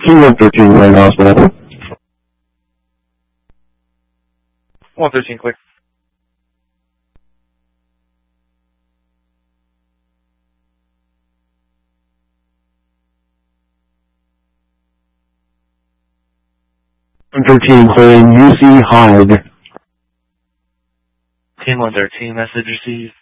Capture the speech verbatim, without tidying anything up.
Team one thirteen, right hospital. one thirteen, quick. one thirteen, calling U C Hyde. Team one thirteen, message received.